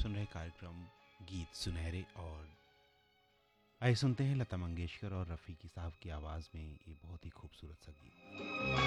सुन रहे कार्यक्रम गीत सुनहरे और आइए सुनते हैं लता मंगेशकर और रफ़ी की साहब की आवाज़ में ये बहुत ही खूबसूरत सा गीत।